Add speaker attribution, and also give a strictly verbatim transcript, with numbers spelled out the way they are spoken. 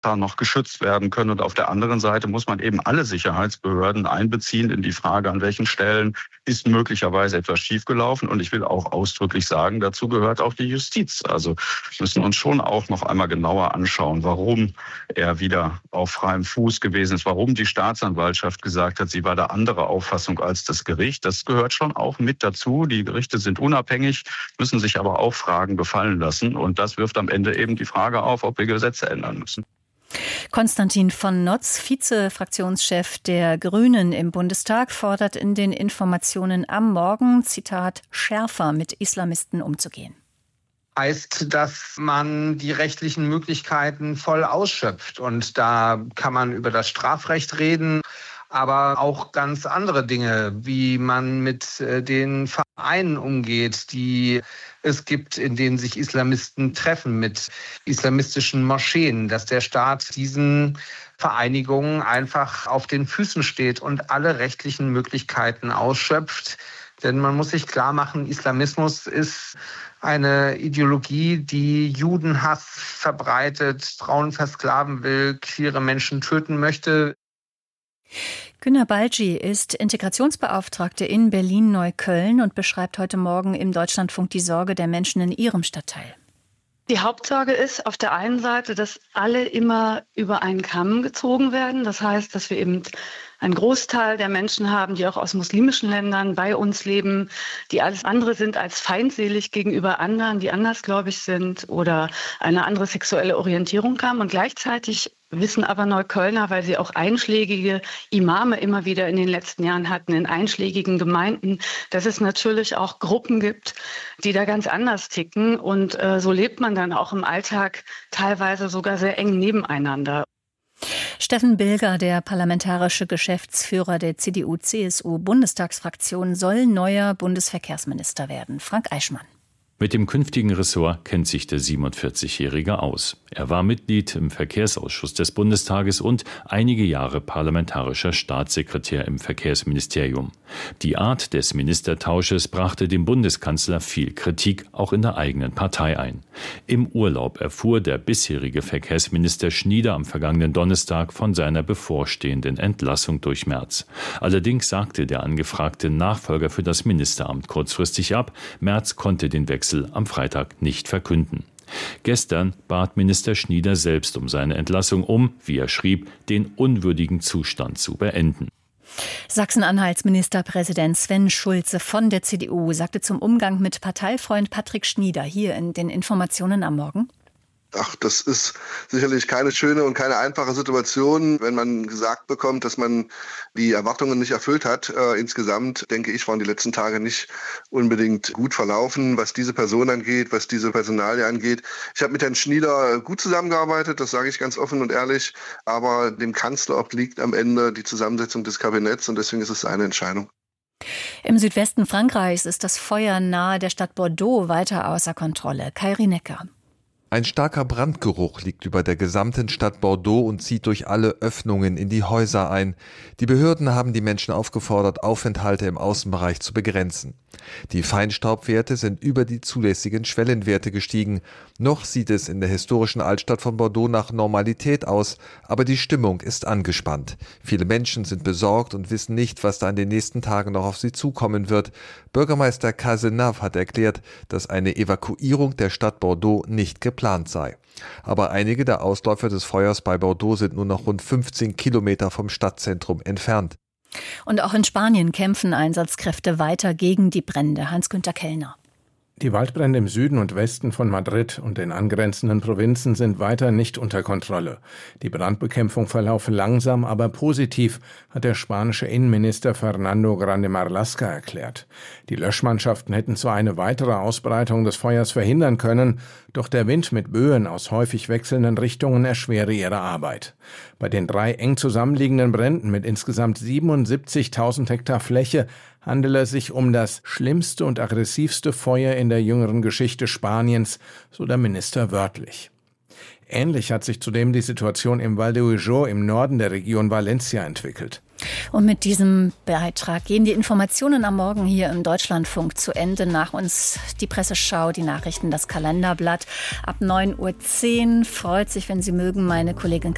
Speaker 1: da noch geschützt werden können. Und auf der anderen Seite muss man eben alle Sicherheitsbehörden einbeziehen in die Frage, an welchen Stellen ist möglicherweise etwas schiefgelaufen. Und ich will auch ausdrücklich sagen, dazu gehört auch die Justiz. Also müssen uns schon auch noch einmal genauer anschauen, warum er wieder auf freiem Fuß gewesen ist, warum die Staatsanwaltschaft gesagt hat, sie war da anderer Auffassung als das Gericht. Das gehört schon auch mit dazu. Die Gerichte sind unabhängig, müssen sich aber auch Fragen gefallen lassen. Und das wirft am Ende eben die Frage auf, ob wir Gesetze ändern müssen.
Speaker 2: Konstantin von Notz, Vize-Fraktionschef der Grünen im Bundestag, fordert in den Informationen am Morgen, Zitat, schärfer mit Islamisten umzugehen.
Speaker 3: Heißt, dass man die rechtlichen Möglichkeiten voll ausschöpft. Und da kann man über das Strafrecht reden, aber auch ganz andere Dinge, wie man mit den Vereinen umgeht, die es gibt, in denen sich Islamisten treffen, mit islamistischen Moscheen, dass der Staat diesen Vereinigungen einfach auf den Füßen steht und alle rechtlichen Möglichkeiten ausschöpft. Denn man muss sich klar machen, Islamismus ist eine Ideologie, die Judenhass verbreitet, Frauen versklaven will, queere Menschen töten möchte.
Speaker 2: Günner Balci ist Integrationsbeauftragte in Berlin-Neukölln und beschreibt heute Morgen im Deutschlandfunk die Sorge der Menschen in ihrem Stadtteil.
Speaker 4: Die Hauptsorge ist auf der einen Seite, dass alle immer über einen Kamm gezogen werden. Das heißt, dass wir eben einen Großteil der Menschen haben, die auch aus muslimischen Ländern bei uns leben, die alles andere sind als feindselig gegenüber anderen, die andersgläubig sind oder eine andere sexuelle Orientierung haben. Und gleichzeitig wissen aber Neuköllner, weil sie auch einschlägige Imame immer wieder in den letzten Jahren hatten, in einschlägigen Gemeinden, dass es natürlich auch Gruppen gibt, die da ganz anders ticken. Und äh, so lebt man dann auch im Alltag teilweise sogar sehr eng nebeneinander.
Speaker 2: Steffen Bilger, der parlamentarische Geschäftsführer der C D U C S U-Bundestagsfraktion, soll neuer Bundesverkehrsminister werden. Frank Eichmann.
Speaker 5: Mit dem künftigen Ressort kennt sich der siebenundvierzigjährige aus. Er war Mitglied im Verkehrsausschuss des Bundestages und einige Jahre parlamentarischer Staatssekretär im Verkehrsministerium. Die Art des Ministertausches brachte dem Bundeskanzler viel Kritik, auch in der eigenen Partei ein. Im Urlaub erfuhr der bisherige Verkehrsminister Schnieder am vergangenen Donnerstag von seiner bevorstehenden Entlassung durch Merz. Allerdings sagte der angefragte Nachfolger für das Ministeramt kurzfristig ab. Merz konnte den Wechsel am Freitag nicht verkünden. Gestern bat Minister Schnieder selbst um seine Entlassung, um, wie er schrieb, den unwürdigen Zustand zu beenden.
Speaker 2: Sachsen-Anhalts Ministerpräsident Sven Schulze von der C D U sagte zum Umgang mit Parteifreund Patrick Schnieder hier in den Informationen am Morgen:
Speaker 6: Ach, das ist sicherlich keine schöne und keine einfache Situation, wenn man gesagt bekommt, dass man die Erwartungen nicht erfüllt hat. Äh, insgesamt, denke ich, waren die letzten Tage nicht unbedingt gut verlaufen, was diese Person angeht, was diese Personalie angeht. Ich habe mit Herrn Schnieder gut zusammengearbeitet, das sage ich ganz offen und ehrlich, aber dem Kanzler obliegt am Ende die Zusammensetzung des Kabinetts und deswegen ist es seine Entscheidung.
Speaker 2: Im Südwesten Frankreichs ist das Feuer nahe der Stadt Bordeaux weiter außer Kontrolle. Kairi Necker.
Speaker 7: Ein starker Brandgeruch liegt über der gesamten Stadt Bordeaux und zieht durch alle Öffnungen in die Häuser ein. Die Behörden haben die Menschen aufgefordert, Aufenthalte im Außenbereich zu begrenzen. Die Feinstaubwerte sind über die zulässigen Schwellenwerte gestiegen. Noch sieht es in der historischen Altstadt von Bordeaux nach Normalität aus, aber die Stimmung ist angespannt. Viele Menschen sind besorgt und wissen nicht, was da in den nächsten Tagen noch auf sie zukommen wird. Bürgermeister Cazenave hat erklärt, dass eine Evakuierung der Stadt Bordeaux nicht geplant sei. Aber einige der Ausläufer des Feuers bei Bordeaux sind nur noch rund fünfzehn Kilometer vom Stadtzentrum entfernt.
Speaker 2: Und auch in Spanien kämpfen Einsatzkräfte weiter gegen die Brände. Hans-Günther Kellner.
Speaker 8: Die Waldbrände im Süden und Westen von Madrid und den angrenzenden Provinzen sind weiter nicht unter Kontrolle. Die Brandbekämpfung verlaufe langsam, aber positiv, hat der spanische Innenminister Fernando Grande Marlaska erklärt. Die Löschmannschaften hätten zwar eine weitere Ausbreitung des Feuers verhindern können, doch der Wind mit Böen aus häufig wechselnden Richtungen erschwere ihre Arbeit. Bei den drei eng zusammenliegenden Bränden mit insgesamt siebenundsiebzigtausend Hektar Fläche handele es sich um das schlimmste und aggressivste Feuer in der jüngeren Geschichte Spaniens, so der Minister wörtlich. Ähnlich hat sich zudem die Situation im Val d'Ujo im Norden der Region Valencia entwickelt.
Speaker 2: Und mit diesem Beitrag gehen die Informationen am Morgen hier im Deutschlandfunk zu Ende. Nach uns die Presseschau, die Nachrichten, das Kalenderblatt. Ab neun Uhr zehn freut sich, wenn Sie mögen, meine Kollegin